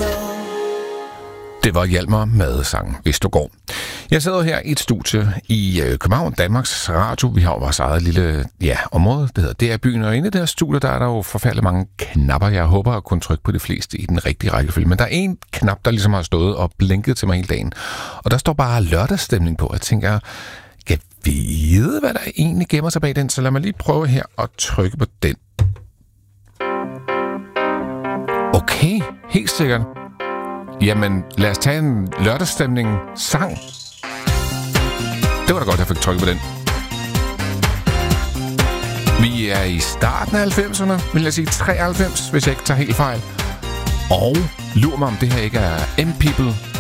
Det var Hjalmar med sangen Hvis du går. Jeg sidder her i et studie i København, Danmarks Radio. Vi har jo vores eget lille område, det hedder DR Byen, og inde i det her studie, der er der jo forfærdeligt mange knapper. Jeg håber at kunne trykke på de fleste i den rigtige rækkefølge. Men der er en knap, der ligesom har stået og blinket til mig hele dagen. Og der står bare lørdagsstemning på. Jeg tænker, jeg vide, hvad der egentlig gemmer sig bag den, så lad mig lige prøve her at trykke på den. Okay, helt sikkert. Jamen, lad os tage en lørdagsstemning sang. Det var da godt, jeg fik trykket på den. Vi er i starten af 90'erne, vil jeg sige 93, hvis jeg ikke tager helt fejl. Og lur mig, om det her ikke er M-People